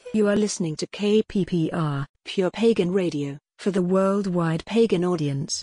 You are listening to KPPR, Pure Pagan Radio, for the worldwide pagan audience.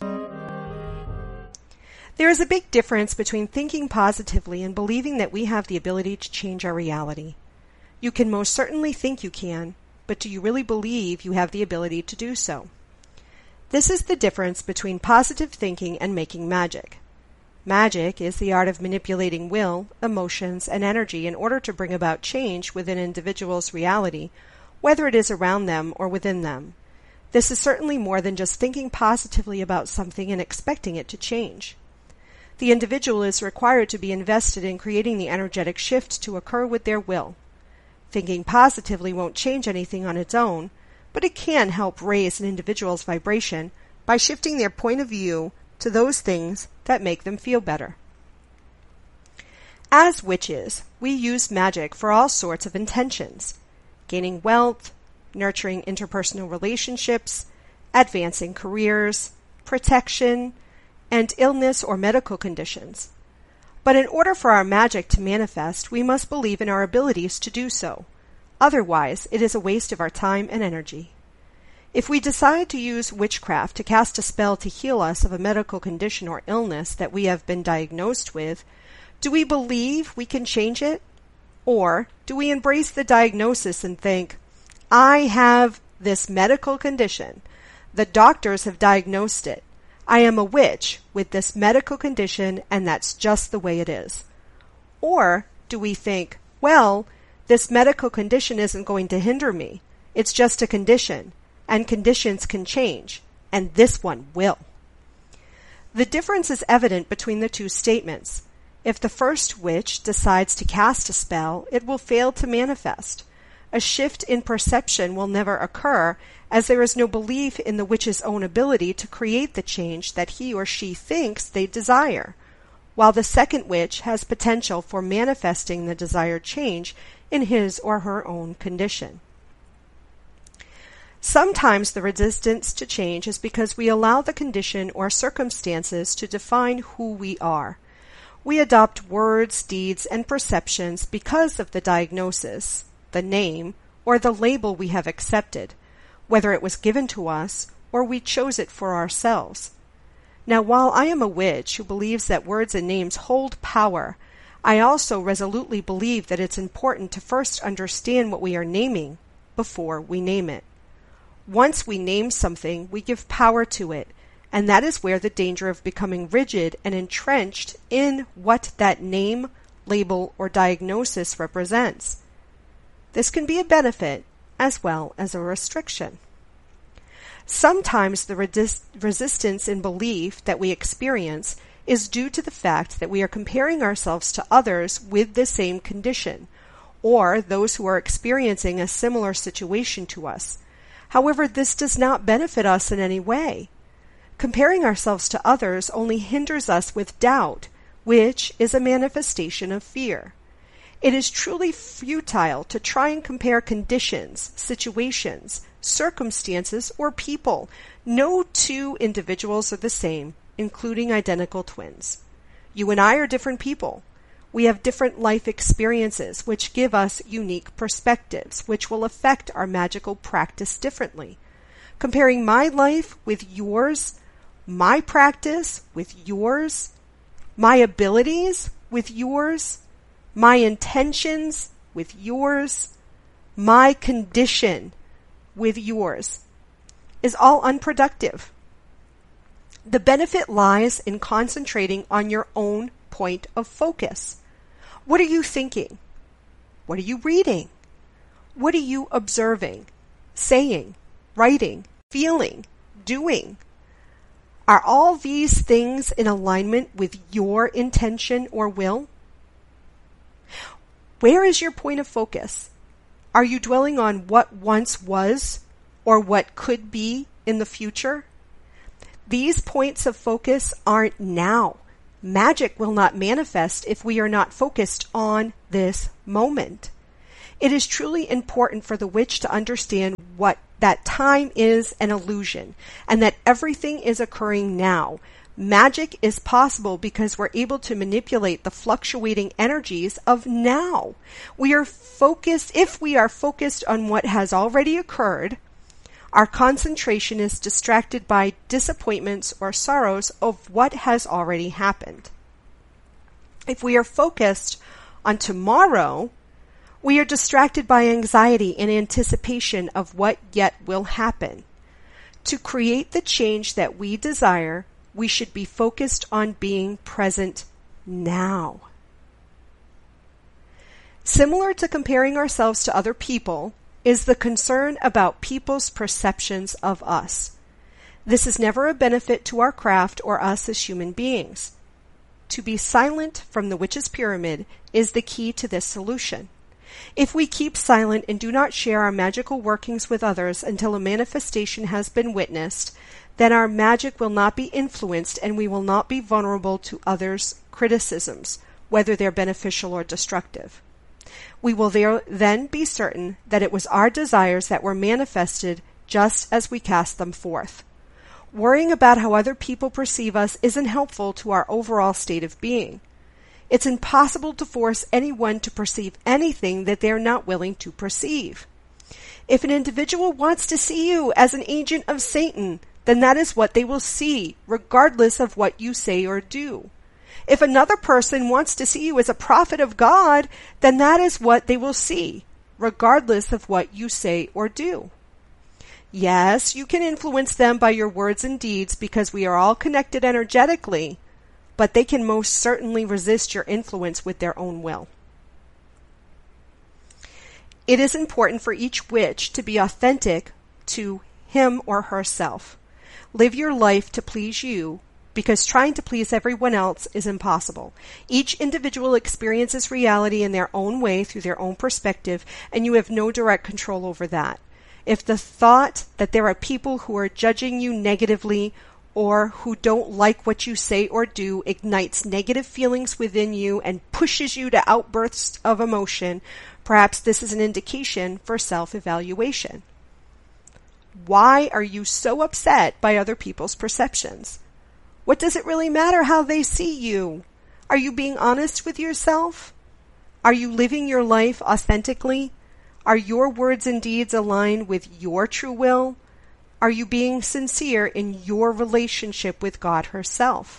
There is a big difference between thinking positively and believing that we have the ability to change our reality. You can most certainly think you can, but do you really believe you have the ability to do so? This is the difference between positive thinking and making magic. Magic is the art of manipulating will, emotions, and energy in order to bring about change within an individual's reality, whether it is around them or within them. This is certainly more than just thinking positively about something and expecting it to change. The individual is required to be invested in creating the energetic shift to occur with their will. Thinking positively won't change anything on its own, but it can help raise an individual's vibration by shifting their point of view to those things that make them feel better. As witches, we use magic for all sorts of intentions: gaining wealth, nurturing interpersonal relationships, advancing careers, protection, and illness or medical conditions. But in order for our magic to manifest, we must believe in our abilities to do so. Otherwise, it is a waste of our time and energy. If we decide to use witchcraft to cast a spell to heal us of a medical condition or illness that we have been diagnosed with, do we believe we can change it? Or do we embrace the diagnosis and think, I have this medical condition. The doctors have diagnosed it. I am a witch with this medical condition, and that's just the way it is. Or do we think, well, this medical condition isn't going to hinder me. It's just a condition, and conditions can change, and this one will. The difference is evident between the two statements. If the first witch decides to cast a spell, it will fail to manifest. A shift in perception will never occur, as there is no belief in the witch's own ability to create the change that he or she thinks they desire, while the second witch has potential for manifesting the desired change in his or her own condition. Sometimes the resistance to change is because we allow the condition or circumstances to define who we are. We adopt words, deeds, and perceptions because of the diagnosis, the name, or the label we have accepted, whether it was given to us or we chose it for ourselves. Now, while I am a witch who believes that words and names hold power, I also resolutely believe that it's important to first understand what we are naming before we name it. Once we name something, we give power to it, and that is where the danger of becoming rigid and entrenched in what that name, label, or diagnosis represents. This can be a benefit as well as a restriction. Sometimes the resistance in belief that we experience is due to the fact that we are comparing ourselves to others with the same condition, or those who are experiencing a similar situation to us. However, this does not benefit us in any way. Comparing ourselves to others only hinders us with doubt, which is a manifestation of fear. It is truly futile to try and compare conditions, situations, circumstances, or people. No two individuals are the same, including identical twins. You and I are different people. We have different life experiences, which give us unique perspectives, which will affect our magical practice differently. Comparing my life with yours, my practice with yours, my abilities with yours, my intentions with yours, my condition with yours, is all unproductive. The benefit lies in concentrating on your own point of focus. What are you thinking? What are you reading? What are you observing, saying, writing, feeling, doing? Are all these things in alignment with your intention or will? Where is your point of focus? Are you dwelling on what once was or what could be in the future? These points of focus aren't now. Magic will not manifest if we are not focused on this moment. It is truly important for the witch to understand that time is an illusion and that everything is occurring now, Magic is possible because we're able to manipulate the fluctuating energies of now. If we are focused on what has already occurred, our concentration is distracted by disappointments or sorrows of what has already happened. If we are focused on tomorrow, we are distracted by anxiety in anticipation of what yet will happen. To create the change that we desire, we should be focused on being present now. Similar to comparing ourselves to other people is the concern about people's perceptions of us. This is never a benefit to our craft or us as human beings. To be silent from the witch's pyramid is the key to this solution. If we keep silent and do not share our magical workings with others until a manifestation has been witnessed, then our magic will not be influenced and we will not be vulnerable to others' criticisms, whether they're beneficial or destructive. We will then be certain that it was our desires that were manifested just as we cast them forth. Worrying about how other people perceive us isn't helpful to our overall state of being. It's impossible to force anyone to perceive anything that they're not willing to perceive. If an individual wants to see you as an agent of Satan, then that is what they will see, regardless of what you say or do. If another person wants to see you as a prophet of God, then that is what they will see, regardless of what you say or do. Yes, you can influence them by your words and deeds because we are all connected energetically, but they can most certainly resist your influence with their own will. It is important for each witch to be authentic to him or herself. Live your life to please you, because trying to please everyone else is impossible. Each individual experiences reality in their own way through their own perspective, and you have no direct control over that. If the thought that there are people who are judging you negatively or who don't like what you say or do ignites negative feelings within you and pushes you to outbursts of emotion, perhaps this is an indication for self-evaluation. Why are you so upset by other people's perceptions? What does it really matter how they see you? Are you being honest with yourself? Are you living your life authentically? Are your words and deeds aligned with your true will? Are you being sincere in your relationship with God herself?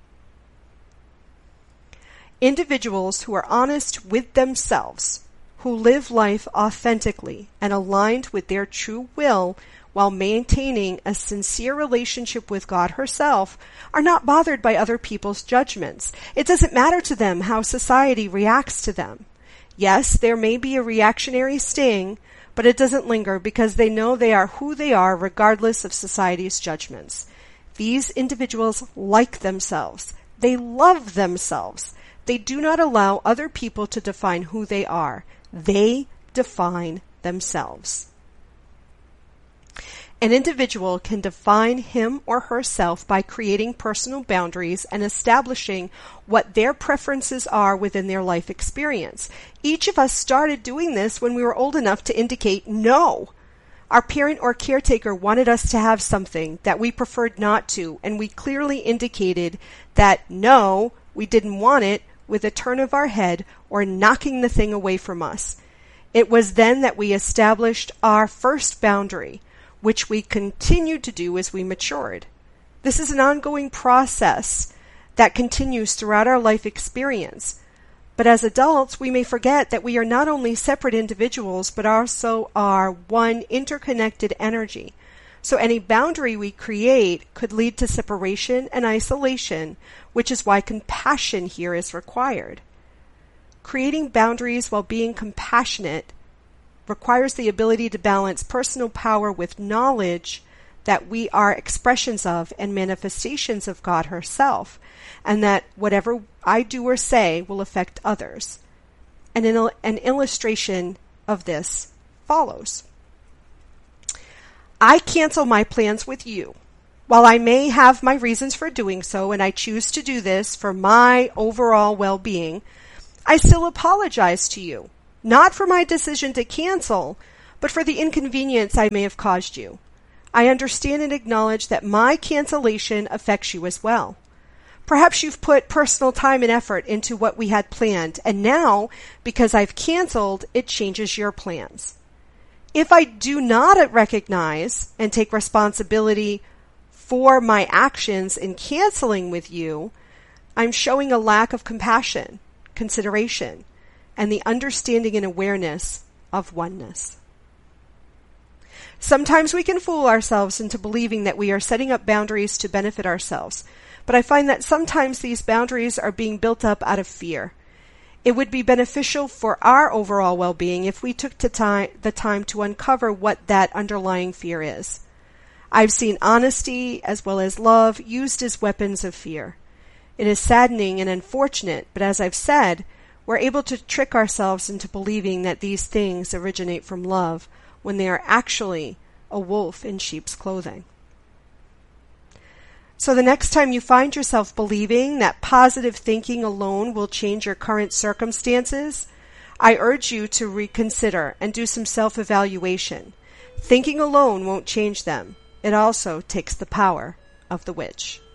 Individuals who are honest with themselves, who live life authentically and aligned with their true will while maintaining a sincere relationship with God herself, are not bothered by other people's judgments. It doesn't matter to them how society reacts to them. Yes, there may be a reactionary sting, but it doesn't linger because they know they are who they are regardless of society's judgments. These individuals like themselves. They love themselves. They do not allow other people to define who they are. They define themselves. An individual can define him or herself by creating personal boundaries and establishing what their preferences are within their life experience. Each of us started doing this when we were old enough to indicate no. Our parent or caretaker wanted us to have something that we preferred not to, and we clearly indicated that no, we didn't want it with a turn of our head or knocking the thing away from us. It was then that we established our first boundary, which we continued to do as we matured. This is an ongoing process that continues throughout our life experience. But as adults, we may forget that we are not only separate individuals, but also are one interconnected energy. So any boundary we create could lead to separation and isolation, which is why compassion here is required. Creating boundaries while being compassionate requires the ability to balance personal power with knowledge that we are expressions of and manifestations of God herself, and that whatever I do or say will affect others. And an illustration of this follows. I cancel my plans with you. While I may have my reasons for doing so, and I choose to do this for my overall well-being, I still apologize to you. Not for my decision to cancel, but for the inconvenience I may have caused you. I understand and acknowledge that my cancellation affects you as well. Perhaps you've put personal time and effort into what we had planned, and now, because I've canceled, it changes your plans. If I do not recognize and take responsibility for my actions in canceling with you, I'm showing a lack of compassion, consideration, and the understanding and awareness of oneness. Sometimes we can fool ourselves into believing that we are setting up boundaries to benefit ourselves, but I find that sometimes these boundaries are being built up out of fear. It would be beneficial for our overall well-being if we took the time to uncover what that underlying fear is. I've seen honesty as well as love used as weapons of fear. It is saddening and unfortunate, but as I've said, we're able to trick ourselves into believing that these things originate from love when they are actually a wolf in sheep's clothing. So the next time you find yourself believing that positive thinking alone will change your current circumstances, I urge you to reconsider and do some self-evaluation. Thinking alone won't change them. It also takes the power of the witch.